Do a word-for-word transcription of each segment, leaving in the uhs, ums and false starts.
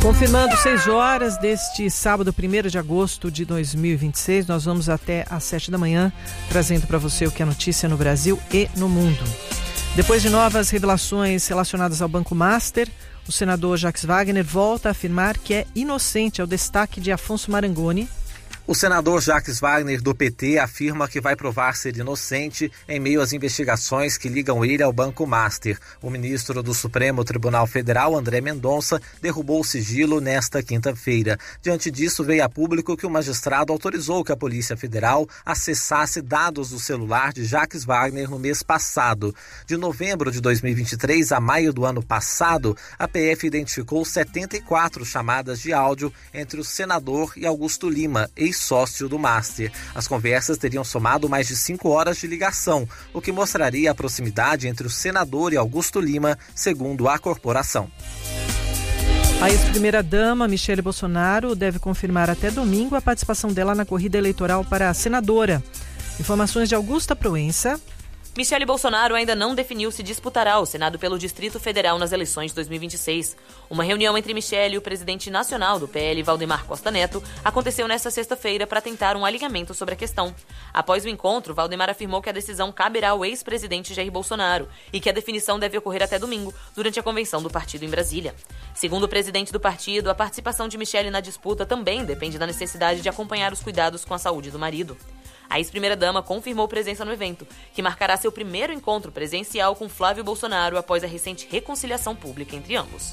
Confirmando seis horas deste sábado, primeiro de agosto de dois mil e vinte e seis, nós vamos até às sete da manhã, trazendo para você o que é notícia no Brasil e no mundo. Depois de novas revelações relacionadas ao Banco Master, o senador Jacques Wagner volta a afirmar que é inocente ao destaque de Afonso Marangoni. O senador Jacques Wagner, do P T, afirma que vai provar ser inocente em meio às investigações que ligam ele ao Banco Master. O ministro do Supremo Tribunal Federal, André Mendonça, derrubou o sigilo nesta quinta-feira. Diante disso, veio a público que o magistrado autorizou que a Polícia Federal acessasse dados do celular de Jacques Wagner no mês passado. De novembro de dois mil e vinte e três a maio do ano passado, a P F identificou setenta e quatro chamadas de áudio entre o senador e Augusto Lima, ex sócio do Master. As conversas teriam somado mais de cinco horas de ligação, o que mostraria a proximidade entre o senador e Augusto Lima, segundo a corporação. A ex-primeira-dama, Michele Bolsonaro, deve confirmar até domingo a participação dela na corrida eleitoral para a senadora. Informações de Augusta Proença. Michele Bolsonaro ainda não definiu se disputará o Senado pelo Distrito Federal nas eleições de dois mil e vinte e seis. Uma reunião entre Michele e o presidente nacional do P L, Valdemar Costa Neto, aconteceu nesta sexta-feira para tentar um alinhamento sobre a questão. Após o encontro, Valdemar afirmou que a decisão caberá ao ex-presidente Jair Bolsonaro e que a definição deve ocorrer até domingo, durante a convenção do partido em Brasília. Segundo o presidente do partido, a participação de Michele na disputa também depende da necessidade de acompanhar os cuidados com a saúde do marido. A ex-primeira-dama confirmou presença no evento, que marcará seu primeiro encontro presencial com Flávio Bolsonaro após a recente reconciliação pública entre ambos.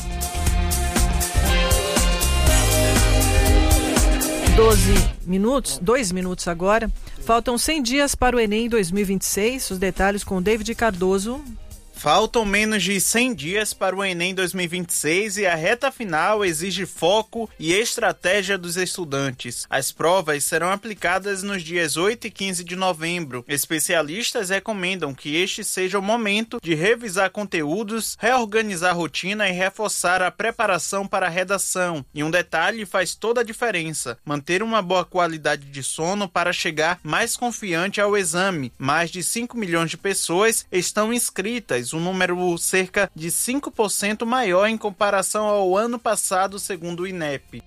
doze minutos, dois minutos agora. Faltam cem dias para o Enem dois mil e vinte e seis. Os detalhes com o David Cardoso. Faltam menos de cem dias para o Enem dois mil e vinte e seis e a reta final exige foco e estratégia dos estudantes. As provas serão aplicadas nos dias oito e quinze de novembro. Especialistas recomendam que este seja o momento de revisar conteúdos, reorganizar a rotina e reforçar a preparação para a redação. E um detalhe faz toda a diferença: manter uma boa qualidade de sono para chegar mais confiante ao exame. Mais de cinco milhões de pessoas estão inscritas, um número cerca de cinco por cento maior em comparação ao ano passado, segundo o INEP.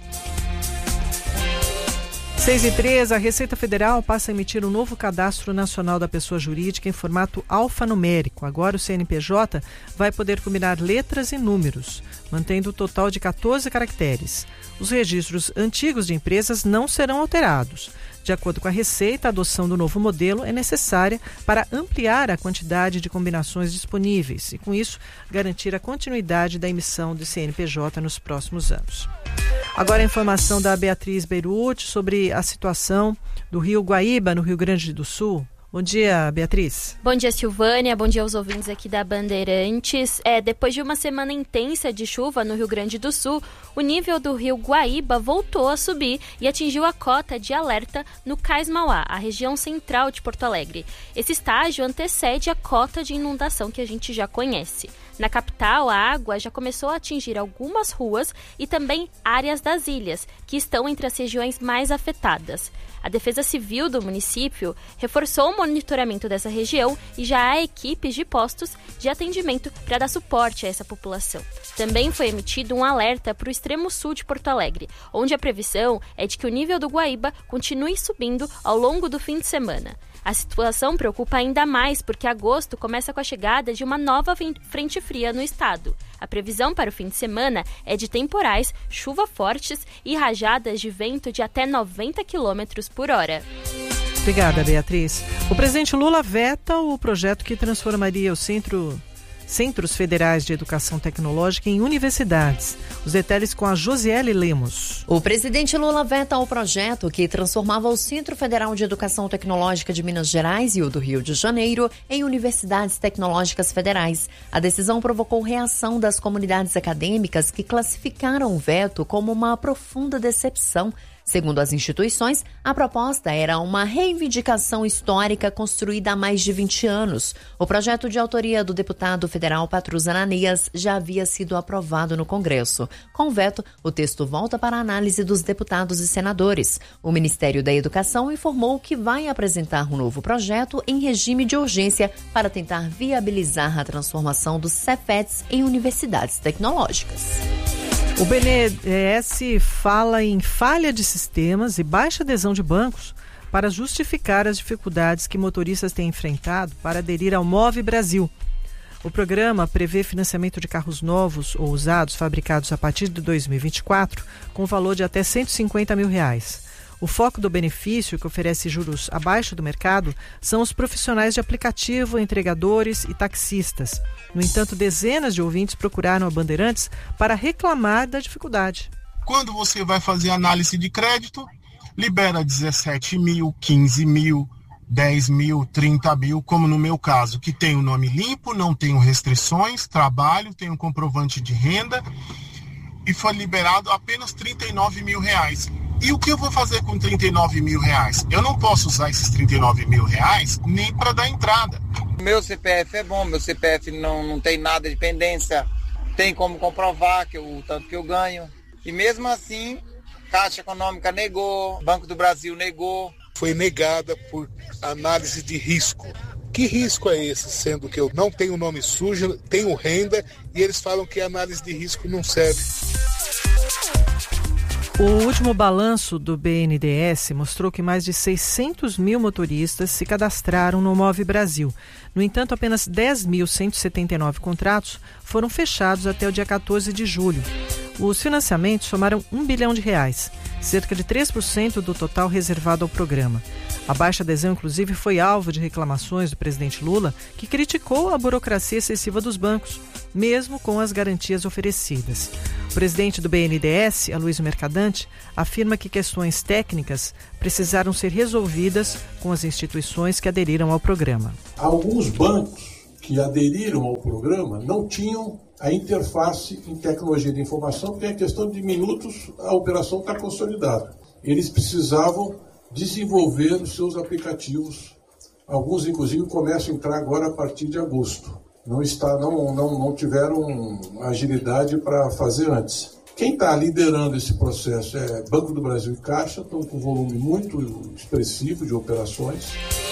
seis e três, a Receita Federal passa a emitir um novo Cadastro Nacional da Pessoa Jurídica em formato alfanumérico. Agora o C N P J vai poder combinar letras e números, mantendo o total de catorze caracteres. Os registros antigos de empresas não serão alterados. De acordo com a Receita, a adoção do novo modelo é necessária para ampliar a quantidade de combinações disponíveis e, com isso, garantir a continuidade da emissão do C N P J nos próximos anos. Agora a informação da Beatriz Beirute sobre a situação do Rio Guaíba, no Rio Grande do Sul. Bom dia, Beatriz. Bom dia, Silvânia. Bom dia aos ouvintes aqui da Bandeirantes. É, depois de uma semana intensa de chuva no Rio Grande do Sul, o nível do rio Guaíba voltou a subir e atingiu a cota de alerta no Cais Mauá, a região central de Porto Alegre. Esse estágio antecede a cota de inundação que a gente já conhece. Na capital, a água já começou a atingir algumas ruas e também áreas das ilhas, que estão entre as regiões mais afetadas. A Defesa Civil do município reforçou o monitoramento dessa região e já há equipes de postos de atendimento para dar suporte a essa população. Também foi emitido um alerta para o extremo sul de Porto Alegre, onde a previsão é de que o nível do Guaíba continue subindo ao longo do fim de semana. A situação preocupa ainda mais porque agosto começa com a chegada de uma nova frente fria no estado. A previsão para o fim de semana é de temporais, chuva fortes e rajadas de vento de até noventa quilômetros por hora. Obrigada, Beatriz. O presidente Lula veta o projeto que transformaria o centro... Centros Federais de Educação Tecnológica em universidades. Os detalhes com a Josiele Lemos. O presidente Lula veta o projeto que transformava o Centro Federal de Educação Tecnológica de Minas Gerais e o do Rio de Janeiro em universidades tecnológicas federais. A decisão provocou reação das comunidades acadêmicas que classificaram o veto como uma profunda decepção. Segundo as instituições, a proposta era uma reivindicação histórica construída há mais de vinte anos. O projeto de autoria do deputado federal Patrus Ananias já havia sido aprovado no Congresso. Com veto, o texto volta para a análise dos deputados e senadores. O Ministério da Educação informou que vai apresentar um novo projeto em regime de urgência para tentar viabilizar a transformação dos Cefets em universidades tecnológicas. O B N D E S fala em falha de sistemas e baixa adesão de bancos para justificar as dificuldades que motoristas têm enfrentado para aderir ao Move Brasil. O programa prevê financiamento de carros novos ou usados fabricados a partir de dois mil e vinte e quatro com valor de até cento e cinquenta mil reais. O foco do benefício, que oferece juros abaixo do mercado, são os profissionais de aplicativo, entregadores e taxistas. No entanto, dezenas de ouvintes procuraram a Bandeirantes para reclamar da dificuldade. Quando você vai fazer análise de crédito, libera dezessete mil, quinze mil, dez mil, trinta mil, como no meu caso, que tem o nome limpo, não tenho restrições, trabalho, tenho comprovante de renda e foi liberado apenas trinta e nove mil reais. E o que eu vou fazer com trinta e nove mil reais? Eu não posso usar esses trinta e nove mil reais nem para dar entrada. Meu C P F é bom, meu C P F não, não tem nada de pendência, tem como comprovar que eu, o tanto que eu ganho. E mesmo assim, Caixa Econômica negou, Banco do Brasil negou. Foi negada por análise de risco. Que risco é esse, sendo que eu não tenho nome sujo, tenho renda e eles falam que a análise de risco não serve? O último balanço do B N D E S mostrou que mais de seiscentos mil motoristas se cadastraram no Move Brasil. No entanto, apenas dez mil cento e setenta e nove contratos foram fechados até o dia quatorze de julho. Os financiamentos somaram um bilhão de reais, cerca de três por cento do total reservado ao programa. A baixa adesão, inclusive, foi alvo de reclamações do presidente Lula, que criticou a burocracia excessiva dos bancos, mesmo com as garantias oferecidas. O presidente do B N D E S, Aloysio Mercadante, afirma que questões técnicas precisaram ser resolvidas com as instituições que aderiram ao programa. Alguns bancos que aderiram ao programa não tinham a interface em tecnologia de informação, porque em questão de minutos a operação está consolidada. Eles precisavam desenvolver os seus aplicativos. Alguns, inclusive, começam a entrar agora a partir de agosto. Não, está, não, não, não tiveram agilidade para fazer antes. Quem está liderando esse processo é Banco do Brasil e Caixa, estão com um volume muito expressivo de operações.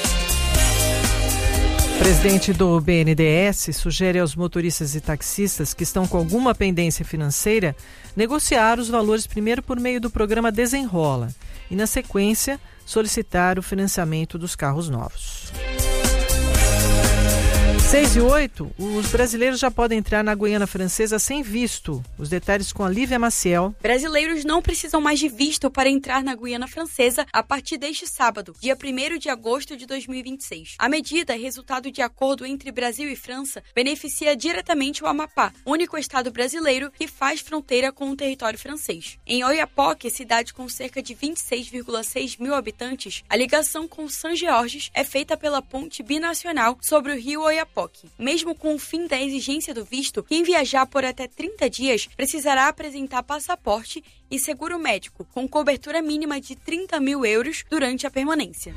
O presidente do B N D E S sugere aos motoristas e taxistas que estão com alguma pendência financeira negociar os valores primeiro por meio do programa Desenrola e, na sequência, solicitar o financiamento dos carros novos. seis e oito, os brasileiros já podem entrar na Guiana Francesa sem visto. Os detalhes com a Lívia Maciel. Brasileiros não precisam mais de visto para entrar na Guiana Francesa a partir deste sábado, dia primeiro de agosto de dois mil e vinte e seis. A medida, resultado de acordo entre Brasil e França, beneficia diretamente o Amapá, único estado brasileiro que faz fronteira com o território francês. Em Oiapoque, cidade com cerca de vinte e seis vírgula seis mil habitantes, a ligação com São Georges é feita pela ponte binacional sobre o rio Oiapoque. Mesmo com o fim da exigência do visto, quem viajar por até trinta dias precisará apresentar passaporte e seguro médico, com cobertura mínima de trinta mil euros durante a permanência.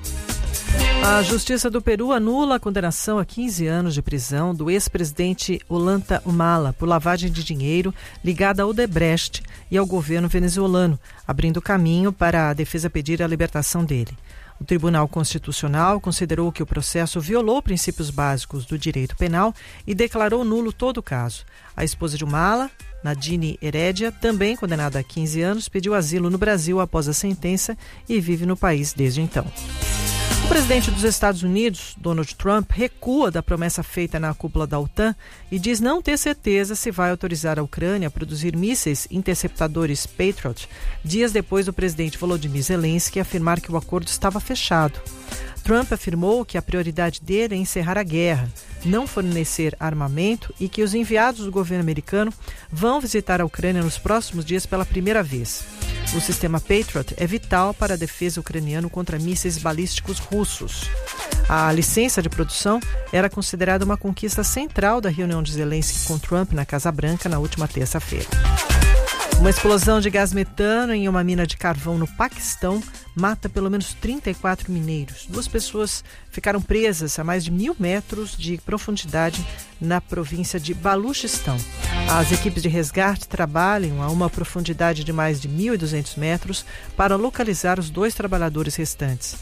A Justiça do Peru anula a condenação a quinze anos de prisão do ex-presidente Ollanta Humala por lavagem de dinheiro ligada ao Odebrecht e ao governo venezuelano, abrindo caminho para a defesa pedir a libertação dele. O Tribunal Constitucional considerou que o processo violou princípios básicos do direito penal e declarou nulo todo o caso. A esposa de Humala, Nadine Heredia, também condenada a quinze anos, pediu asilo no Brasil após a sentença e vive no país desde então. O presidente dos Estados Unidos, Donald Trump, recua da promessa feita na cúpula da OTAN e diz não ter certeza se vai autorizar a Ucrânia a produzir mísseis interceptadores Patriot, dias depois do presidente Volodymyr Zelensky afirmar que o acordo estava fechado. Trump afirmou que a prioridade dele é encerrar a guerra, não fornecer armamento e que os enviados do governo americano vão visitar a Ucrânia nos próximos dias pela primeira vez. O sistema Patriot é vital para a defesa ucraniana contra mísseis balísticos russos. A licença de produção era considerada uma conquista central da reunião de Zelensky com Trump na Casa Branca na última terça-feira. Uma explosão de gás metano em uma mina de carvão no Paquistão mata pelo menos trinta e quatro mineiros. Duas pessoas ficaram presas a mais de mil metros de profundidade na província de Baluchistão. As equipes de resgate trabalham a uma profundidade de mais de mil e duzentos metros para localizar os dois trabalhadores restantes.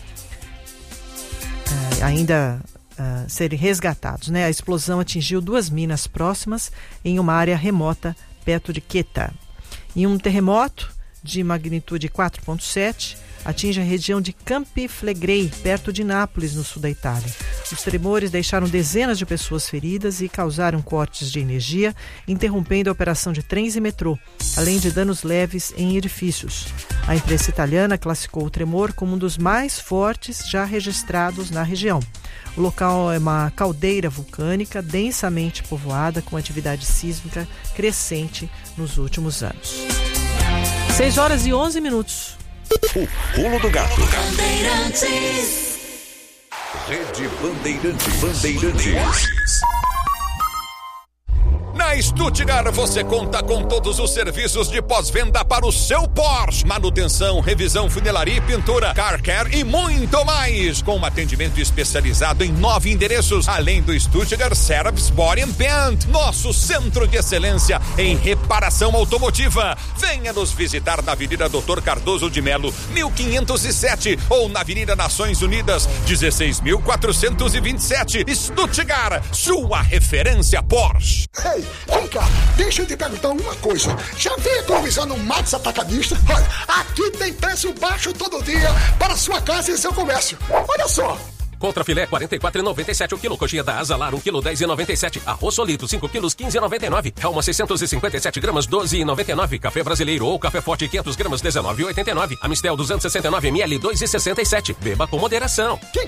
Uh, ainda uh, serem resgatados, né? A explosão atingiu duas minas próximas em uma área remota perto de Quetta. E um terremoto de magnitude quatro ponto sete atinge a região de Campi Flegrei, perto de Nápoles, no sul da Itália. Os tremores deixaram dezenas de pessoas feridas e causaram cortes de energia, interrompendo a operação de trens e metrô, além de danos leves em edifícios. A imprensa italiana classificou o tremor como um dos mais fortes já registrados na região. O local é uma caldeira vulcânica densamente povoada, com atividade sísmica crescente nos últimos anos. seis horas e onze minutos. O pulo do gato. Bandeirantes. Rede Bandeirantes. Bandeirantes. Na Stuttgart você conta com todos os serviços de pós-venda para o seu Porsche. Manutenção, revisão, funilaria e pintura, car care e muito mais. Com um atendimento especializado em nove endereços, além do Stuttgart Service Body and Paint, nosso centro de excelência em reparação automotiva. Venha nos visitar na Avenida doutor Cardoso de Melo, mil quinhentos e sete, ou na Avenida Nações Unidas, dezesseis mil quatrocentos e vinte e sete. Stuttgart, sua referência Porsche. Ei, vem cá, deixa eu te perguntar uma coisa. Já vem economizando no Max Atacadista? Olha, aqui tem preço baixo todo dia para sua casa e seu comércio. Olha só. Contra filé quarenta e quatro reais e noventa e sete centavos o quilo. Coxinha da Asa Lar um quilo dez reais e noventa e sete centavos. Arroz Solito cinco quilos quinze reais e noventa e nove centavos. Helma seiscentos e cinquenta e sete gramas doze reais e noventa e nove centavos. Café Brasileiro ou Café Forte quinhentos gramas dezenove reais e oitenta e nove centavos. Amistel duzentos e sessenta e nove mililitros dois reais e sessenta e sete centavos. Beba com moderação. Quem